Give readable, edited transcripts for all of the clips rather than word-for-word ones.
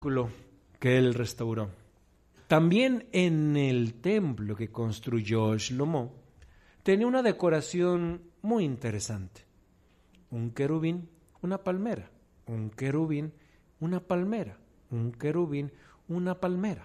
que él restauró. También en el templo que construyó Shlomo tenía una decoración muy interesante. Un querubín, una palmera, un querubín, una palmera, un querubín, una palmera.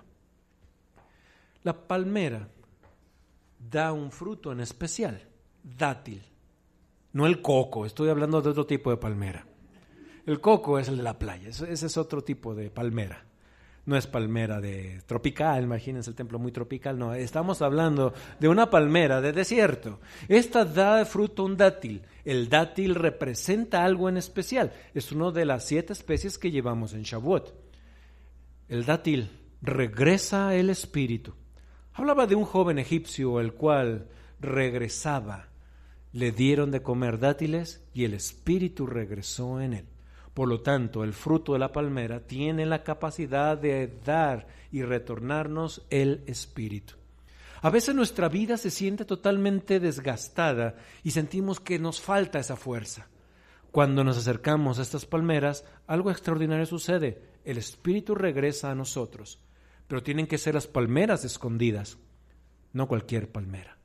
La palmera da un fruto en especial, dátil. No el coco, estoy hablando de otro tipo de palmera. El coco es el de la playa, ese es otro tipo de palmera. No es palmera de tropical, imagínense el templo muy tropical, no, estamos hablando de una palmera de desierto. Esta da de fruto un dátil. El dátil representa algo en especial, es una de las 7 especies que llevamos en Shavuot. El dátil regresa el espíritu. Hablaba de un joven egipcio el cual regresaba. Le dieron de comer dátiles y el espíritu regresó en él. Por lo tanto, el fruto de la palmera tiene la capacidad de dar y retornarnos el espíritu. A veces nuestra vida se siente totalmente desgastada y sentimos que nos falta esa fuerza. Cuando nos acercamos a estas palmeras, algo extraordinario sucede. El espíritu regresa a nosotros, pero tienen que ser las palmeras escondidas, no cualquier palmera.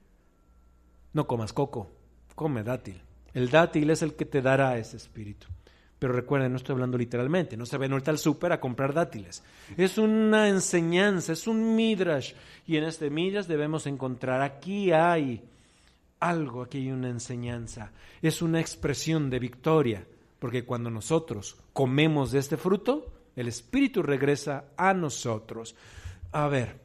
No comas coco, come dátil. El dátil es el que te dará ese espíritu. Pero recuerden, no estoy hablando literalmente, no se ven ahorita al súper a comprar dátiles. Es una enseñanza, es un midrash. Y en este midrash debemos encontrar, aquí hay algo, aquí hay una enseñanza. Es una expresión de victoria, porque cuando nosotros comemos de este fruto, el Espíritu regresa a nosotros. A ver,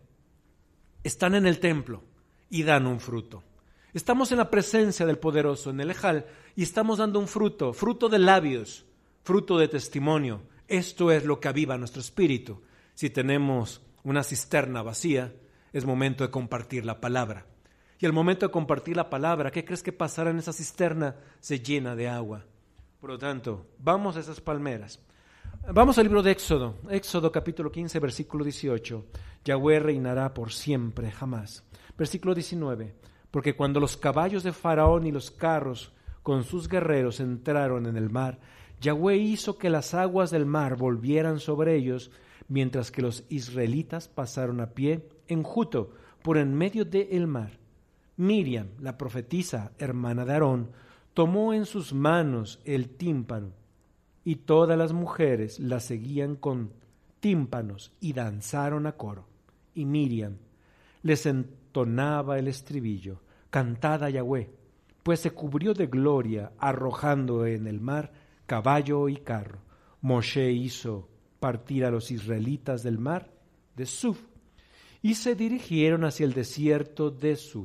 están en el templo y dan un fruto. Estamos en la presencia del Poderoso, en el Ejal, y estamos dando un fruto, fruto de labios, fruto de testimonio. Esto es lo que aviva nuestro espíritu. Si tenemos una cisterna vacía, es momento de compartir la palabra. Y al momento de compartir la palabra, ¿qué crees que pasará en esa cisterna? Se llena de agua. Por lo tanto, vamos a esas palmeras. Vamos al libro de Éxodo, Éxodo capítulo 15, versículo 18. Yahweh reinará por siempre, jamás. Versículo 19. Porque cuando los caballos de Faraón y los carros con sus guerreros entraron en el mar, Yahweh hizo que las aguas del mar volvieran sobre ellos, mientras que los israelitas pasaron a pie enjuto por en medio del mar. Miriam, la profetisa, hermana de Aarón, tomó en sus manos el tímpano, y todas las mujeres la seguían con tímpanos y danzaron a coro. Y Miriam les entonaba el estribillo: cantad a Yahweh, pues se cubrió de gloria, arrojando en el mar caballo y carro. Moshe hizo partir a los israelitas del mar de Suf, y se dirigieron hacia el desierto de Sur.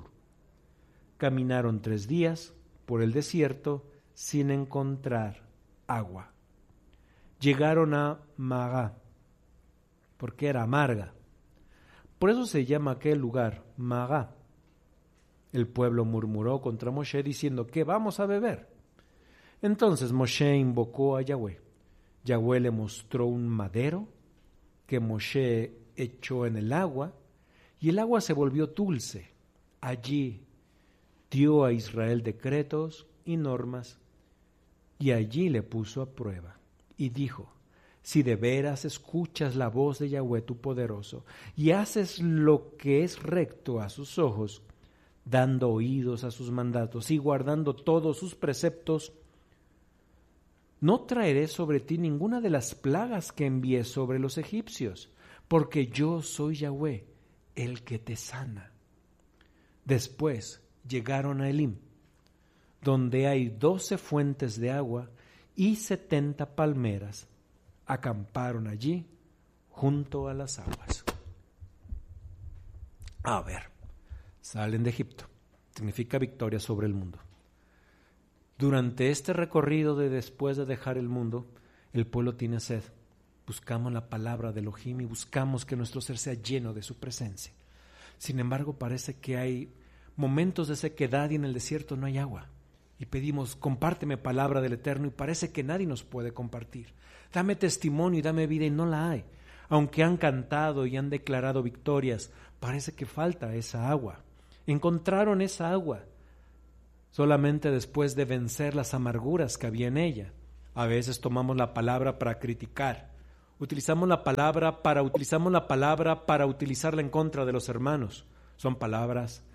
Caminaron 3 días por el desierto sin encontrar agua. Llegaron a Magá, porque era amarga. Por eso se llama aquel lugar Magá. El pueblo murmuró contra Moshe diciendo: ¿qué vamos a beber? Entonces Moshe invocó a Yahweh. Yahweh le mostró un madero que Moshe echó en el agua, y el agua se volvió dulce. Allí dio a Israel decretos y normas, y allí le puso a prueba. Y dijo: si de veras escuchas la voz de Yahweh tu poderoso, y haces lo que es recto a sus ojos, dando oídos a sus mandatos y guardando todos sus preceptos, no traeré sobre ti ninguna de las plagas que envié sobre los egipcios, porque yo soy Yahweh, el que te sana. Después llegaron a Elim, donde hay 12 fuentes de agua y 70 palmeras. Acamparon allí junto a las aguas. A ver, salen de Egipto, significa victoria sobre el mundo. Durante este recorrido de después de dejar el mundo, el pueblo tiene sed. Buscamos la palabra de Elohim y buscamos que nuestro ser sea lleno de su presencia. Sin embargo, parece que hay momentos de sequedad y en el desierto no hay agua. Y pedimos: compárteme palabra del Eterno, y parece que nadie nos puede compartir. Dame testimonio y dame vida, y no la hay. Aunque han cantado y han declarado victorias, parece que falta esa agua. Encontraron esa agua solamente después de vencer las amarguras que había en ella. A veces tomamos la palabra para criticar utilizamos la palabra para utilizarla en contra de los hermanos. Son palabras